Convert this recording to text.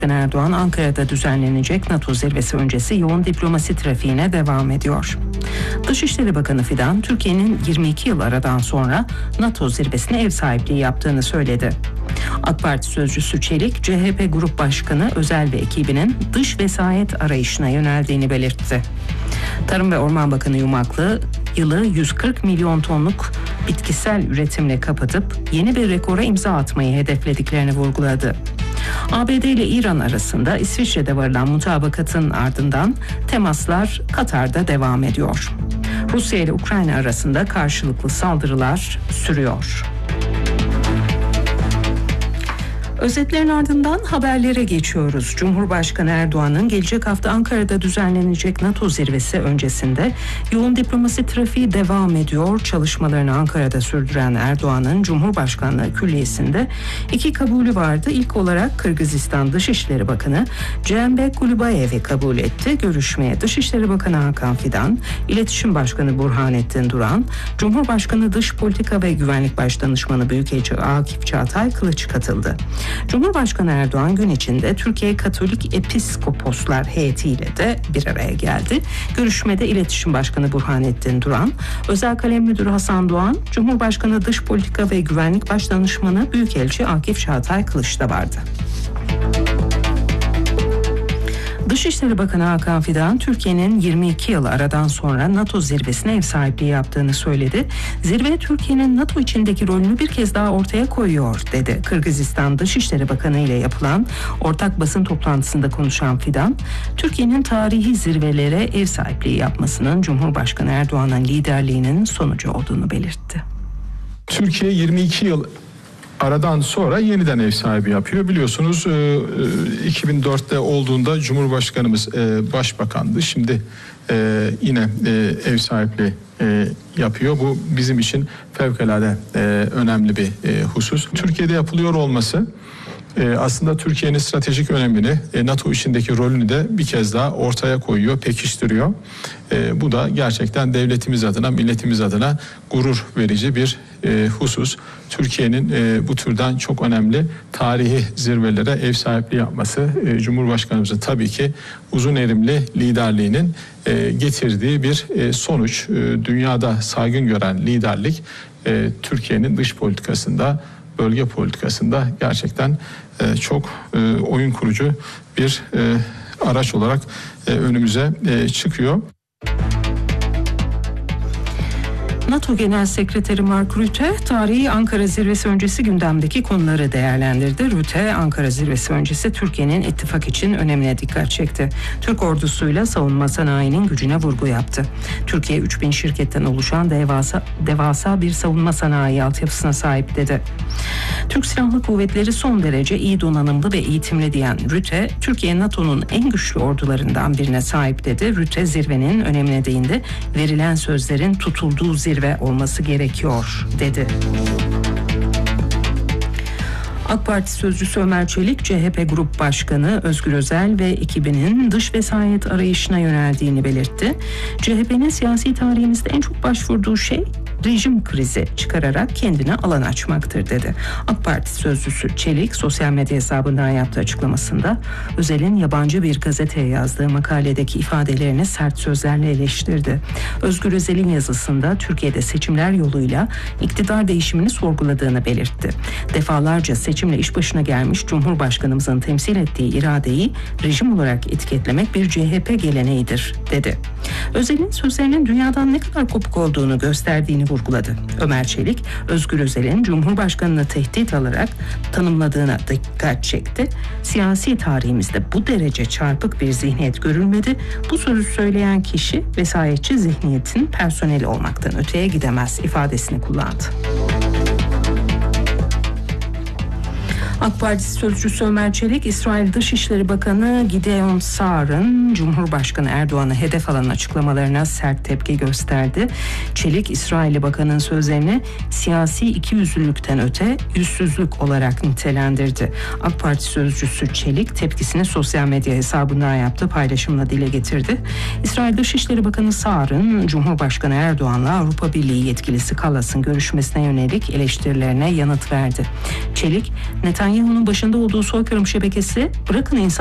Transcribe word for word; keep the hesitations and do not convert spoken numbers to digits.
Erdoğan, Ankara'da düzenlenecek NATO zirvesi öncesi yoğun diplomasi trafiğine devam ediyor. Dışişleri Bakanı Fidan, Türkiye'nin yirmi iki yıl aradan sonra NATO zirvesine ev sahipliği yaptığını söyledi. AK Parti sözcüsü Çelik, C H P Grup Başkanı Özel ve ekibinin dış vesayet arayışına yöneldiğini belirtti. Tarım ve Orman Bakanı Yumaklı, yılı yüz kırk milyon tonluk bitkisel üretimle kapatıp yeni bir rekora imza atmayı hedeflediklerini vurguladı. A B D ile İran arasında İsviçre'de varılan mutabakatın ardından temaslar Katar'da devam ediyor. Rusya ile Ukrayna arasında karşılıklı saldırılar sürüyor. Özetlerin ardından haberlere geçiyoruz. Cumhurbaşkanı Erdoğan'ın gelecek hafta Ankara'da düzenlenecek NATO zirvesi öncesinde yoğun diplomasi trafiği devam ediyor. Çalışmalarını Ankara'da sürdüren Erdoğan'ın Cumhurbaşkanlığı Külliyesi'nde iki kabulü vardı. İlk olarak Kırgızistan Dışişleri Bakanı Cembek Gulubayev'i kabul etti. Görüşmeye Dışişleri Bakanı Hakan Fidan, İletişim Başkanı Burhanettin Duran, Cumhurbaşkanı Dış Politika ve Güvenlik Başdanışmanı Büyükelçi Akif Çağatay Kılıç katıldı. Cumhurbaşkanı Erdoğan gün içinde Türkiye Katolik Episkoposlar heyetiyle de bir araya geldi. Görüşmede İletişim Başkanı Burhanettin Duran, Özel Kalem Müdürü Hasan Doğan, Cumhurbaşkanı Dış Politika ve Güvenlik Başdanışmanı Büyükelçi Akif Çağatay Kılıç da vardı. Dışişleri Bakanı Hakan Fidan, Türkiye'nin yirmi iki yıl aradan sonra NATO zirvesine ev sahipliği yaptığını söyledi. Zirve, Türkiye'nin NATO içindeki rolünü bir kez daha ortaya koyuyor, dedi. Kırgızistan Dışişleri Bakanı ile yapılan ortak basın toplantısında konuşan Fidan, Türkiye'nin tarihi zirvelere ev sahipliği yapmasının Cumhurbaşkanı Erdoğan'ın liderliğinin sonucu olduğunu belirtti. Türkiye yirmi iki yıl aradan sonra yeniden ev sahibi yapıyor. Biliyorsunuz iki bin dörtte olduğunda Cumhurbaşkanımız başbakandı. Şimdi yine ev sahipliği yapıyor. Bu bizim için fevkalade önemli bir husus. Türkiye'de yapılıyor olması aslında Türkiye'nin stratejik önemini, NATO içindeki rolünü de bir kez daha ortaya koyuyor, pekiştiriyor. Bu da gerçekten devletimiz adına, milletimiz adına gurur verici bir husus. Türkiye'nin bu türden çok önemli tarihi zirvelere ev sahipliği yapması, Cumhurbaşkanımızın tabii ki uzun erimli liderliğinin getirdiği bir sonuç. Dünyada saygın gören liderlik Türkiye'nin dış politikasında, bölge politikasında gerçekten e, çok e, oyun kurucu bir e, araç olarak e, önümüze e, çıkıyor. NATO Genel Sekreteri Mark Rutte, tarihi Ankara Zirvesi öncesi gündemdeki konuları değerlendirdi. Rutte, Ankara Zirvesi öncesi Türkiye'nin ittifak için önemine dikkat çekti. Türk ordusuyla savunma sanayinin gücüne vurgu yaptı. Türkiye üç bin şirketten oluşan devasa, devasa bir savunma sanayi altyapısına sahip, dedi. Türk Silahlı Kuvvetleri son derece iyi donanımlı ve eğitimli diyen Rutte, Türkiye NATO'nun en güçlü ordularından birine sahip, dedi. Rutte zirvenin önemine değindi. Verilen sözlerin tutulduğu zirve olması gerekiyor, dedi. AK Parti sözcüsü Ömer Çelik, C H P Grup Başkanı Özgür Özel ve ekibinin dış vesayet arayışına yöneldiğini belirtti. C H P'nin siyasi tarihimizde en çok başvurduğu şey rejim krizi çıkararak kendine alan açmaktır, dedi. AK Parti sözcüsü Çelik, sosyal medya hesabından yaptığı açıklamasında Özel'in yabancı bir gazeteye yazdığı makaledeki ifadelerini sert sözlerle eleştirdi. Özgür Özel'in yazısında Türkiye'de seçimler yoluyla iktidar değişimini sorguladığını belirtti. Defalarca seçimle iş başına gelmiş Cumhurbaşkanımızın temsil ettiği iradeyi rejim olarak etiketlemek bir C H P geleneğidir, dedi. Özel'in sözlerinin dünyadan ne kadar kopuk olduğunu gösterdiğini vurguladı. Ömer Çelik, Özgür Özel'in Cumhurbaşkanı'nı tehdit alarak tanımladığına dikkat çekti. Siyasi tarihimizde bu derece çarpık bir zihniyet görülmedi. Bu sözü söyleyen kişi vesayetçi zihniyetin personeli olmaktan öteye gidemez ifadesini kullandı. AK Parti sözcüsü Ömer Çelik, İsrail Dışişleri Bakanı Gideon Saar'ın Cumhurbaşkanı Erdoğan'ı hedef alan açıklamalarına sert tepki gösterdi. Çelik, İsrailli Bakan'ın sözlerini siyasi ikiyüzlülükten öte yüzsüzlük olarak nitelendirdi. AK Parti sözcüsü Çelik tepkisini sosyal medya hesabından yaptığı paylaşımla dile getirdi. İsrail Dışişleri Bakanı Saar'ın Cumhurbaşkanı Erdoğan'la Avrupa Birliği yetkilisi Kallas'ın görüşmesine yönelik eleştirilerine yanıt verdi. Çelik, Netanyahu Netanyahu'nun başında olduğu soykırım şebekesi bırakın insan